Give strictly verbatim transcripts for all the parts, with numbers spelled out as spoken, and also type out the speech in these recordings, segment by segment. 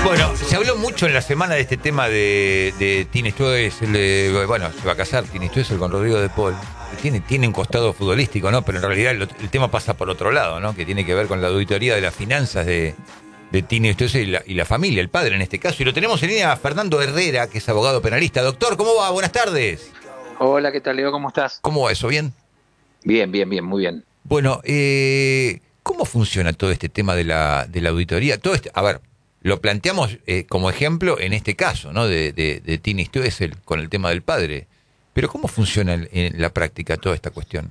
Bueno, se habló mucho en la semana de este tema de, de Tini Stoessel, de, bueno, se va a casar Tini Stoessel con Rodrigo de Paul. Tiene, tiene un costado futbolístico, ¿no? Pero en realidad el, el tema pasa por otro lado, ¿no? Que tiene que ver con la auditoría de las finanzas de, de Tini Stoessel y la, y la familia, el padre en este caso. Y lo tenemos en línea a Fernando Herrera, que es abogado penalista. Doctor, ¿cómo va? Buenas tardes. Hola, ¿qué tal, Leo? ¿Cómo estás? ¿Cómo va eso? ¿Bien? Bien, bien, bien, muy bien. Bueno, eh, ¿cómo funciona todo este tema de la, de la auditoría? Todo este, a ver, lo planteamos eh, como ejemplo en este caso, ¿no? De, de, de Tini Stoessel con el tema del padre. Pero ¿cómo funciona en, en la práctica toda esta cuestión?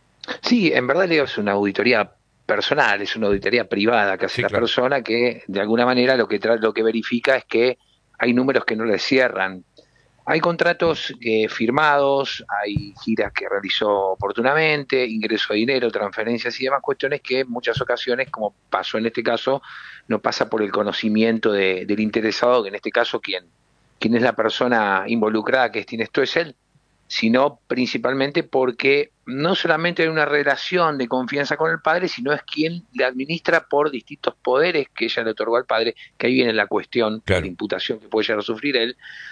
Sí, en verdad, Leo, es una auditoría personal, es una auditoría privada que hace Sí, la claro. persona que, de alguna manera, lo que tra- lo que verifica es que hay números que no le cierran. Hay contratos eh, firmados, hay giras que realizó oportunamente, ingreso de dinero, transferencias y demás cuestiones que en muchas ocasiones, como pasó en este caso, no pasa por el conocimiento de- del interesado, que en este caso, ¿quién? ¿Quién es la persona involucrada que tiene esto? Es él, sino principalmente porque no solamente hay una relación de confianza con el padre, sino es quien le administra por distintos poderes que ella le otorgó al padre, que ahí viene la cuestión de la Claro. imputación que puede llegar a sufrir él,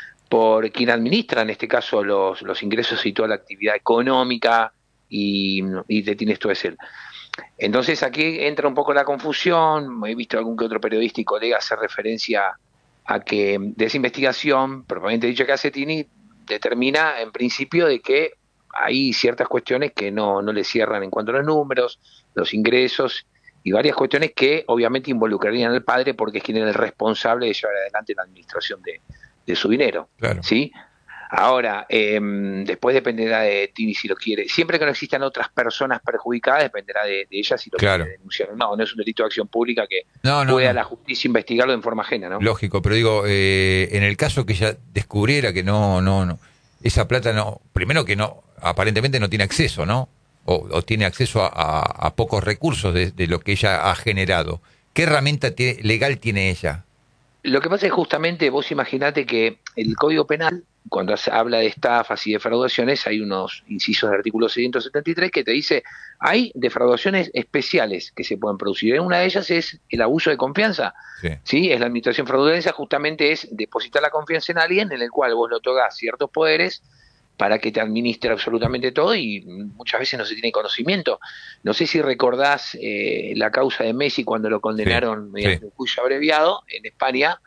por quien administra en este caso los, los ingresos y toda la actividad económica y, y de tiene esto es él. Entonces aquí entra un poco la confusión, he visto algún que otro periodista y colega hacer referencia a que de esa investigación, propiamente dicho que hace Tini, determina en principio de que hay ciertas cuestiones que no, no le cierran en cuanto a los números, los ingresos y varias cuestiones que obviamente involucrarían al padre porque es quien es el responsable de llevar adelante la administración de, de su dinero, Claro. ¿sí? Ahora, eh, después dependerá de Tini si lo quiere. Siempre que no existan otras personas perjudicadas, dependerá de, de ella si lo Claro. quiere denunciar. No, no es un delito de acción pública que No, no, pueda no. la justicia investigarlo en forma ajena, ¿no? Lógico, pero digo, eh, en el caso que ella descubriera que no, no, no, esa plata no, primero que no, aparentemente no tiene acceso, ¿no? O, o tiene acceso a, a, a pocos recursos de, de lo que ella ha generado. ¿Qué herramienta tiene, legal tiene ella? Lo que pasa es justamente, vos imaginate que el Código Penal, cuando se habla de estafas y defraudaciones, hay unos incisos del artículo seiscientos setenta y tres que te dice, hay defraudaciones especiales que se pueden producir. Una de ellas es el abuso de confianza. Sí. ¿Sí? Es la administración fraudulenta, justamente es depositar la confianza en alguien en el cual vos le otorgás ciertos poderes para que te administre absolutamente todo y muchas veces no se tiene conocimiento. No sé si recordás eh, la causa de Messi cuando lo condenaron Sí, mediante sí. un juicio abreviado en España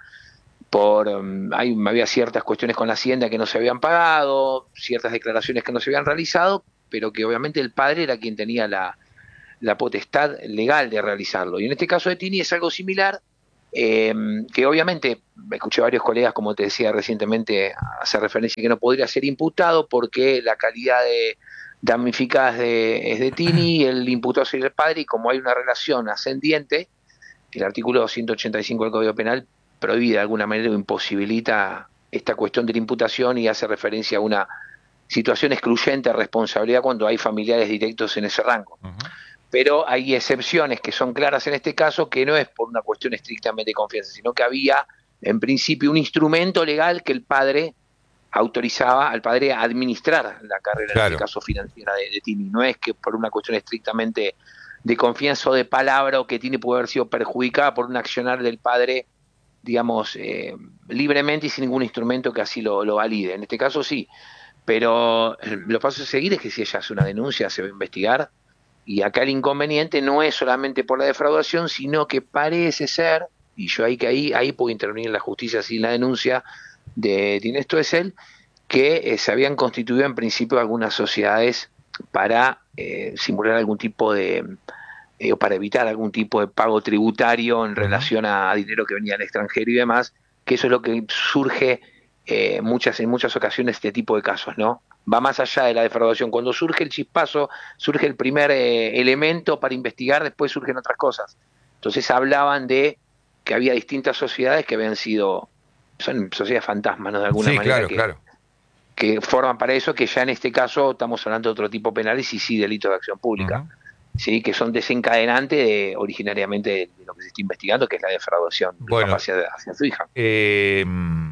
por um, hay, había ciertas cuestiones con la Hacienda que no se habían pagado, ciertas declaraciones que no se habían realizado, pero que obviamente el padre era quien tenía la, la potestad legal de realizarlo. Y en este caso de Tini es algo similar, eh, que obviamente escuché a varios colegas, como te decía recientemente, hacer referencia que no podría ser imputado porque la calidad de damnificada es de, es de Tini, el imputado sería el padre, y como hay una relación ascendiente, el artículo ciento ochenta y cinco del Código Penal prohíbe de alguna manera o imposibilita esta cuestión de la imputación y hace referencia a una situación excluyente de responsabilidad cuando hay familiares directos en ese rango. Uh-huh. Pero hay excepciones que son claras en este caso, que no es por una cuestión estrictamente de confianza, sino que había en principio un instrumento legal que el padre autorizaba al padre a administrar la carrera, Claro. en este caso financiera de, de Tini. No es que por una cuestión estrictamente de confianza o de palabra o que Tini puede haber sido perjudicada por un accionar del padre, digamos, eh, libremente y sin ningún instrumento que así lo, lo valide. En este caso sí, pero los pasos a seguir es que si ella hace una denuncia se va a investigar, y acá el inconveniente no es solamente por la defraudación, sino que parece ser, y yo ahí que ahí, ahí puedo intervenir la justicia sin la denuncia de Tini Stoessel, que eh, se habían constituido en principio algunas sociedades para eh, simular algún tipo de, eh, o para evitar algún tipo de pago tributario en Uh-huh. relación a, a dinero que venía del extranjero y demás, que eso es lo que surge eh, muchas, en muchas ocasiones este tipo de casos, ¿no? Va más allá de la defraudación. Cuando surge el chispazo, surge el primer eh, elemento para investigar, después surgen otras cosas. Entonces hablaban de que había distintas sociedades que habían sido, son sociedades fantasmas, ¿no? De alguna Sí, manera claro, que, claro. que forman para eso, que ya en este caso estamos hablando de otro tipo penales y sí delitos de acción pública, Uh-huh. ¿sí? Que son desencadenantes de, originariamente de, de lo que se está investigando, que es la defraudación del Bueno, papá hacia, hacia su hija. eh,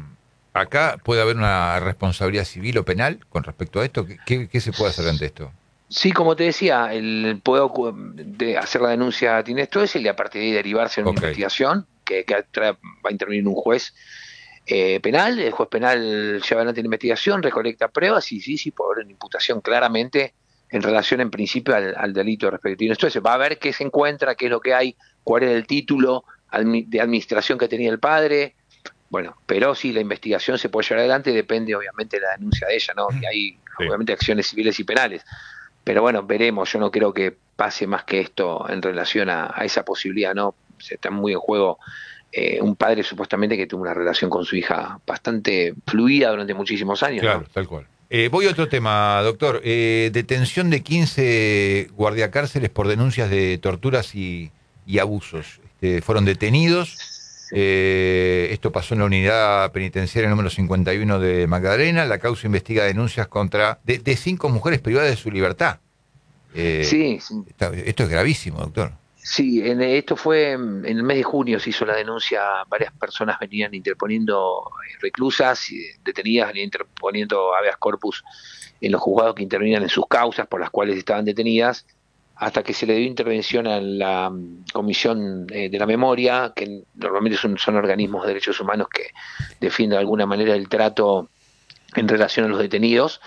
acá puede haber una responsabilidad civil o penal con respecto a esto. ¿Qué, qué, qué se puede hacer ante esto? Sí, como te decía, el puede de hacer la denuncia a Tini Stoessel y a partir de ahí derivarse en una Ok. investigación que, que va a intervenir un juez eh, penal, el juez penal lleva adelante la investigación, recolecta pruebas y sí, sí, puede haber una imputación claramente en relación en principio al, al delito respectivo. Entonces va a ver qué se encuentra, qué es lo que hay, cuál es el título de administración que tenía el padre. Bueno, pero sí, la investigación se puede llevar adelante, depende obviamente de la denuncia de ella, ¿no? Y hay sí. obviamente acciones civiles y penales. Pero bueno, veremos, yo no creo que pase más que esto en relación a, a esa posibilidad, ¿no? Se está muy en juego eh, un padre supuestamente que tuvo una relación con su hija bastante fluida durante muchísimos años. Claro, ¿no? Tal cual. Eh, voy a otro tema, doctor. Eh, detención de quince guardiacárceles por denuncias de torturas y, y abusos. Este, fueron detenidos. Eh, esto pasó en la unidad penitenciaria número cincuenta y uno de Magdalena. La causa investiga denuncias contra de, de cinco mujeres privadas de su libertad. Eh, sí, sí. Está, esto es gravísimo, doctor. Sí, en, esto fue en el mes de junio se hizo la denuncia, varias personas venían interponiendo reclusas, detenidas, venían interponiendo habeas corpus en los juzgados que intervenían en sus causas por las cuales estaban detenidas, hasta que se le dio intervención a la Comisión de la Memoria, que normalmente son, son organismos de derechos humanos que defienden de alguna manera el trato en relación a los detenidos.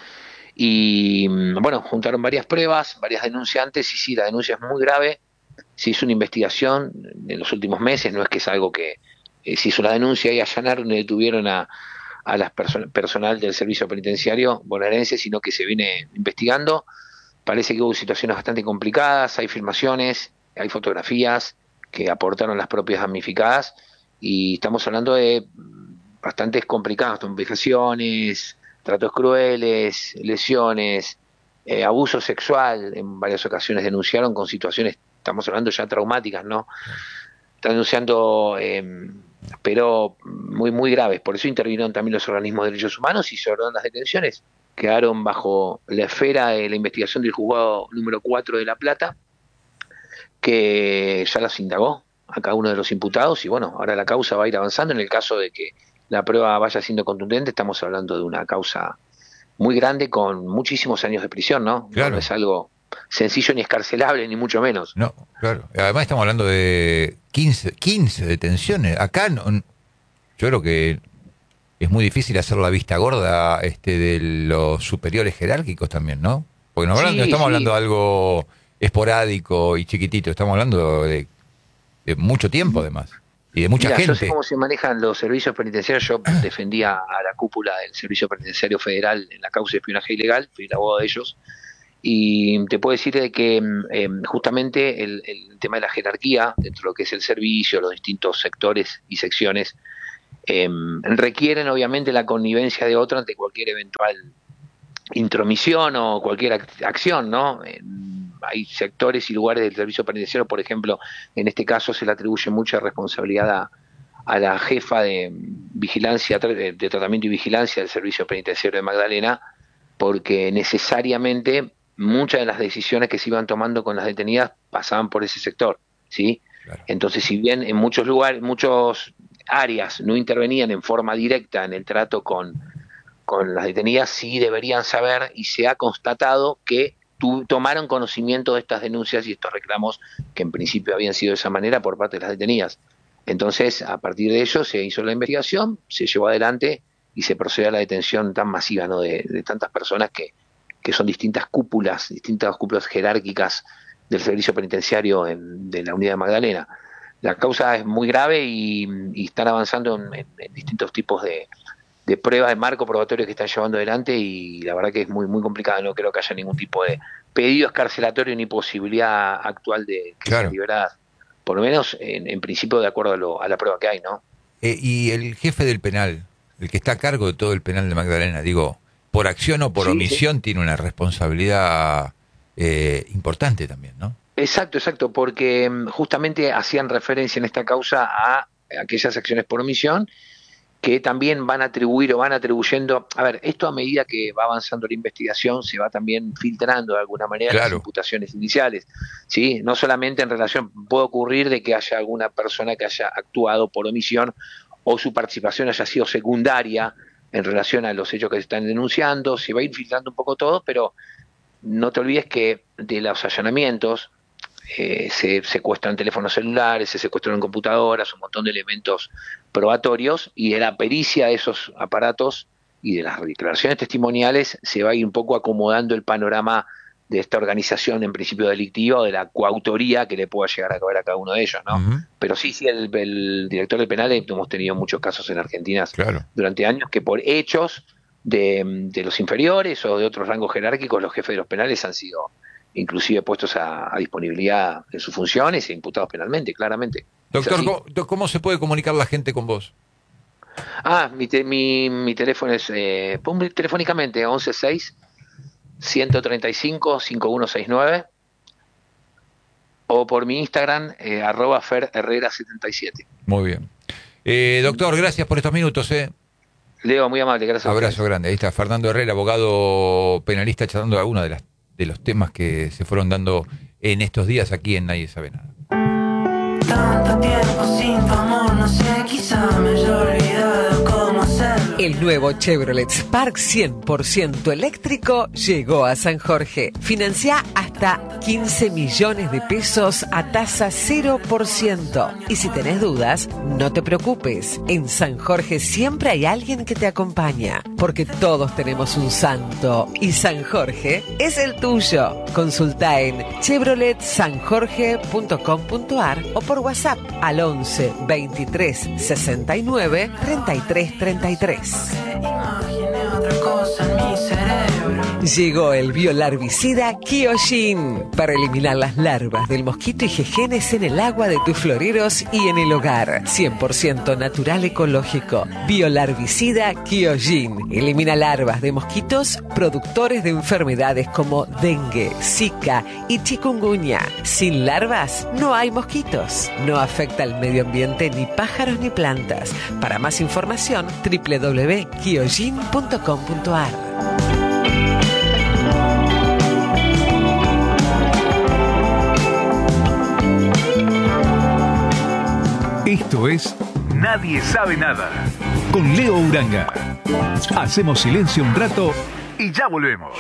Y bueno, juntaron varias pruebas, varias denunciantes, y sí, la denuncia es muy grave. Se hizo una investigación en los últimos meses, no es que es algo que eh, se hizo la denuncia y allanaron y detuvieron a, a las perso- personal del servicio penitenciario bonaerense, sino que se viene investigando. Parece que hubo situaciones bastante complicadas, hay filmaciones, hay fotografías que aportaron las propias damnificadas y estamos hablando de bastantes complicados, vejaciones, tratos crueles, lesiones, eh, abuso sexual, en varias ocasiones denunciaron con situaciones, estamos hablando ya traumáticas, ¿no? Están denunciando, eh, pero muy, muy graves. Por eso intervinieron también los organismos de derechos humanos y se ordenaron las detenciones. Quedaron bajo la esfera de la investigación del juzgado número cuatro de La Plata, que ya las indagó a cada uno de los imputados y bueno, ahora la causa va a ir avanzando. En el caso de que la prueba vaya siendo contundente, estamos hablando de una causa muy grande con muchísimos años de prisión, ¿no? Claro. No es algo sencillo ni escarcelable, ni mucho menos. No, claro. Además estamos hablando de quince, quince detenciones. Acá no, yo creo que es muy difícil hacer la vista gorda este, de los superiores jerárquicos también, ¿no? Porque no, hablando, Sí, no estamos sí. hablando de algo esporádico y chiquitito, estamos hablando de, de mucho tiempo además. Y de mucha Mira, gente. yo sé cómo se manejan los servicios penitenciarios. Yo defendía a la cúpula del Servicio Penitenciario Federal en la causa de espionaje ilegal, fui el abogado de ellos. Y te puedo decir de que eh, justamente el, el tema de la jerarquía dentro de lo que es el servicio, los distintos sectores y secciones, eh, requieren obviamente la connivencia de otro ante cualquier eventual intromisión o cualquier ac- acción, ¿no? Eh, hay sectores y lugares del servicio penitenciario, por ejemplo, en este caso se le atribuye mucha responsabilidad a, a la jefa de vigilancia, de, de tratamiento y vigilancia del servicio penitenciario de Magdalena, porque necesariamente muchas de las decisiones que se iban tomando con las detenidas pasaban por ese sector, ¿sí? Claro. Entonces, si bien en muchos lugares, muchos áreas no intervenían en forma directa en el trato con, con las detenidas, sí deberían saber y se ha constatado que tu, tomaron conocimiento de estas denuncias y estos reclamos que en principio habían sido de esa manera por parte de las detenidas. Entonces, a partir de ello se hizo la investigación, se llevó adelante y se procede a la detención tan masiva, ¿no? de, de tantas personas que, que son distintas cúpulas, distintas cúpulas jerárquicas del servicio penitenciario en, de la unidad de Magdalena. La causa es muy grave y, y están avanzando en, en, en distintos tipos de, de pruebas de marco probatorio que están llevando adelante y la verdad que es muy muy complicado. No creo que haya ningún tipo de pedido escarcelatorio ni posibilidad actual de que Claro. sean liberadas, por lo menos en, en principio de acuerdo a, lo, a la prueba que hay, ¿no? Eh, y el jefe del penal, el que está a cargo de todo el penal de Magdalena, digo, por acción o por Sí, omisión sí. tiene una responsabilidad eh, importante también, ¿no? Exacto, exacto, porque mm, justamente hacían referencia en esta causa a aquellas acciones por omisión que también van a atribuir o van atribuyendo, a ver, esto a medida que va avanzando la investigación se va también filtrando de alguna manera las Claro. imputaciones iniciales, ¿sí? No solamente en relación, puede ocurrir de que haya alguna persona que haya actuado por omisión o su participación haya sido secundaria en relación a los hechos que se están denunciando, se va a ir filtrando un poco todo, pero no te olvides que de los allanamientos, eh, se secuestran teléfonos celulares, se secuestran computadoras, un montón de elementos probatorios, y de la pericia de esos aparatos y de las declaraciones testimoniales se va a ir un poco acomodando el panorama de esta organización en principio delictiva o de la coautoría que le pueda llegar a caber a cada uno de ellos, ¿no? Uh-huh. Pero sí, sí, el, el director del penal, hemos tenido muchos casos en Argentina claro. durante años que por hechos de, de los inferiores o de otros rangos jerárquicos, los jefes de los penales han sido inclusive puestos a, a disponibilidad en sus funciones e imputados penalmente, claramente. Doctor, ¿cómo, ¿cómo se puede comunicar la gente con vos? Ah, mi, te, mi, mi teléfono es eh, telefónicamente once seis ciento treinta y cinco cincuenta y uno sesenta y nueve o por mi Instagram eh, arroba fer herrera setenta y siete. Muy bien. Eh, doctor, gracias por estos minutos. Eh. Leo, muy amable, gracias. Abrazo grande. Ahí está Fernando Herrera, abogado penalista, charlando de algunos de, las, de los temas que se fueron dando en estos días aquí en Nadie Sabe Nada. Tanto tiempo sin tu amor, no sé, quizá me haya olvidado cómo hacerlo. El nuevo Chevrolet Spark cien por ciento eléctrico llegó a San Jorge. Financia hasta quince millones de pesos a tasa cero por ciento. Y si tenés dudas, no te preocupes. En San Jorge siempre hay alguien que te acompaña, porque todos tenemos un santo y San Jorge es el tuyo. Consulta en chevrolet san jorge punto com punto a r o por WhatsApp al once veintitrés sesenta y nueve treinta y tres treinta y tres. Imaginé otra cosa en mi cerebro. Llegó el biolarvicida Kyojin para eliminar las larvas del mosquito y jejenes en el agua de tus floreros y en el hogar. cien por ciento natural ecológico. Biolarvicida Kyojin elimina larvas de mosquitos productores de enfermedades como dengue, zika y chikungunya. Sin larvas no hay mosquitos. No afecta al medio ambiente ni pájaros ni plantas. Para más información, doble u doble u doble u punto kyojin punto com punto a r. Esto es Nadie Sabe Nada, con Leo Uranga. Hacemos silencio un rato y ya volvemos.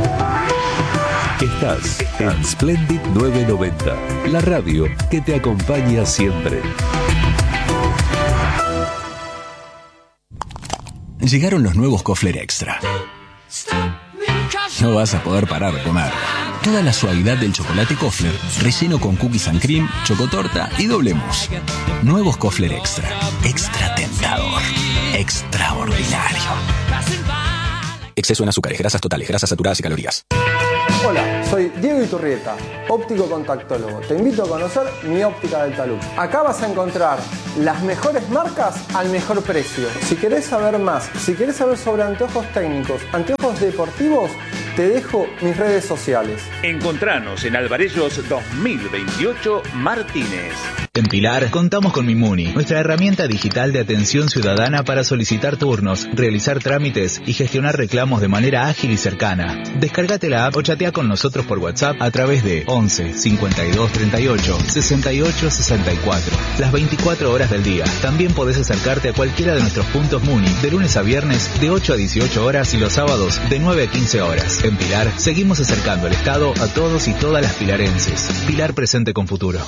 Estás en Splendid novecientos noventa, la radio que te acompaña siempre. Llegaron los nuevos Kofler Extra. No vas a poder parar de comer. Toda la suavidad del chocolate Kofler, relleno con cookies and cream, chocotorta y doble mousse. Nuevos Kofler Extra. Extra tentador. Extraordinario. Exceso en azúcares, grasas totales, grasas saturadas y calorías. Hola, soy Diego Iturrieta, óptico contactólogo. Te invito a conocer mi óptica del talud. Acá vas a encontrar las mejores marcas al mejor precio. Si querés saber más, si querés saber sobre anteojos técnicos, anteojos deportivos, te dejo mis redes sociales. Encontranos en Alvarellos dos mil veintiocho Martínez. En Pilar contamos con Mimuni, nuestra herramienta digital de atención ciudadana para solicitar turnos, realizar trámites y gestionar reclamos de manera ágil y cercana. Descárgate la app o chatea con nosotros por WhatsApp a través de once cincuenta y dos treinta y ocho sesenta y ocho sesenta y cuatro. Las veinticuatro horas del día. También podés acercarte a cualquiera de nuestros puntos Muni de lunes a viernes de ocho a dieciocho horas y los sábados de nueve a quince horas. En Pilar seguimos acercando el Estado a todos y todas las pilarenses. Pilar presente con futuro.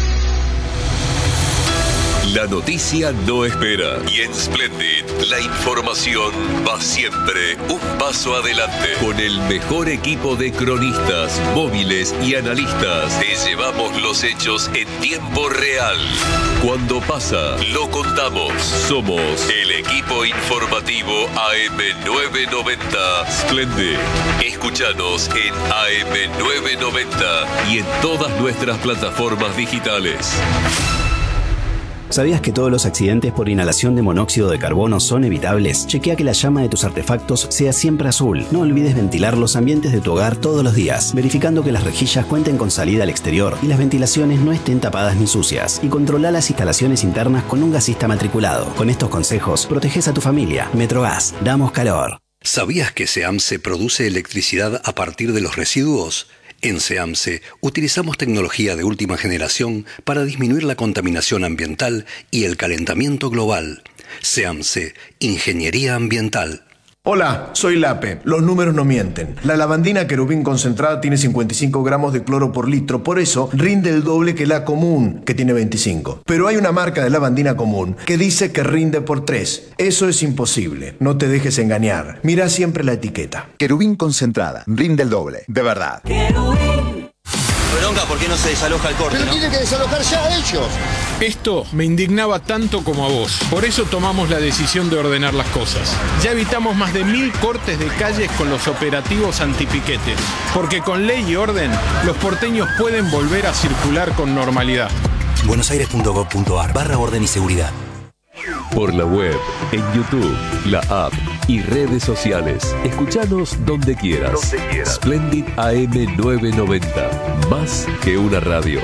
La noticia no espera y en Splendid la información va siempre un paso adelante. Con el mejor equipo de cronistas, móviles y analistas te llevamos los hechos en tiempo real. Cuando pasa, lo contamos. Somos el equipo informativo A M novecientos noventa Splendid. Escúchanos en A M novecientos noventa y en todas nuestras plataformas digitales. ¿Sabías que todos los accidentes por inhalación de monóxido de carbono son evitables? Chequea que la llama de tus artefactos sea siempre azul. No olvides ventilar los ambientes de tu hogar todos los días, verificando que las rejillas cuenten con salida al exterior y las ventilaciones no estén tapadas ni sucias. Y controla las instalaciones internas con un gasista matriculado. Con estos consejos, proteges a tu familia. Metrogas, damos calor. ¿Sabías que SEAMSE produce electricidad a partir de los residuos? En SEAMSE utilizamos tecnología de última generación para disminuir la contaminación ambiental y el calentamiento global. SEAMSE, Ingeniería Ambiental. Hola, soy Lape. Los números no mienten. La lavandina querubín concentrada tiene cincuenta y cinco gramos de cloro por litro, por eso rinde el doble que la común, que tiene veinticinco. Pero hay una marca de lavandina común que dice que rinde por tres. Eso es imposible. No te dejes engañar. Mira siempre la etiqueta. Querubín concentrada. Rinde el doble. De verdad. Bronca, ¿por qué no se desaloja el corte? Pero ¿no? tienen que desalojar ya ellos. Esto me indignaba tanto como a vos. Por eso tomamos la decisión de ordenar las cosas. Ya evitamos más de mil cortes de calles con los operativos antipiquetes. Porque con ley y orden, los porteños pueden volver a circular con normalidad. buenosaires.gov.ar barra orden y seguridad. Por la web, en YouTube, la app y redes sociales. Escuchanos donde quieras. Donde quieras. Splendid A M novecientos noventa. Más que una radio.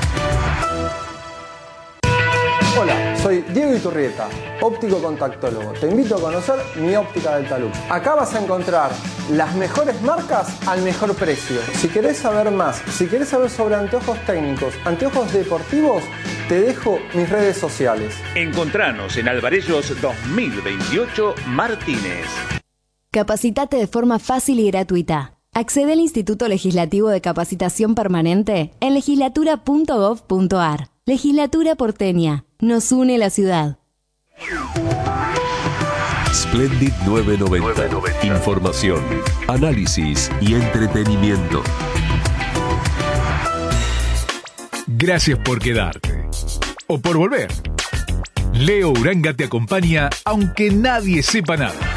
Hola, soy Diego Iturrieta, óptico contactólogo. Te invito a conocer mi óptica del talud. Acá vas a encontrar las mejores marcas al mejor precio. Si querés saber más, si querés saber sobre anteojos técnicos, anteojos deportivos, te dejo mis redes sociales. Encontranos en Alvarellos dos mil veintiocho Martínez. Capacitate de forma fácil y gratuita. Accede al Instituto Legislativo de Capacitación Permanente en legislatura punto gov punto ar. Legislatura porteña. Nos une la ciudad. Splendid novecientos noventa. Información, análisis y entretenimiento. Gracias por quedarte. O por volver. Leo Uranga te acompaña aunque nadie sepa nada.